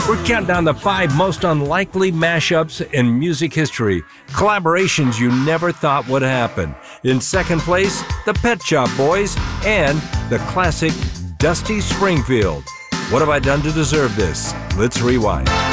We're counting down the 5 most unlikely mashups in music history. Collaborations you never thought would happen. In second place, the Pet Shop Boys and the classic Dusty Springfield. What have I done to deserve this? Let's rewind.